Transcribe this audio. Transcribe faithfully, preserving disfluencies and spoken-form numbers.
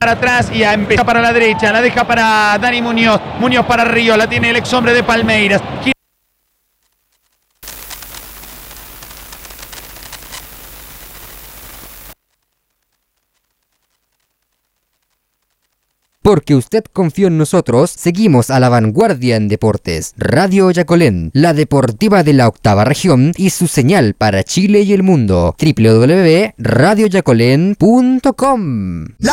para atrás y empieza para la derecha, la deja para Dani Muñoz, Muñoz para Río, la tiene el ex hombre de Palmeiras. Porque usted confió en nosotros, seguimos a la vanguardia en deportes. Radio Yacolén, la deportiva de la octava región y su señal para Chile y el mundo. doble u doble u doble u punto radio yacolén punto com. La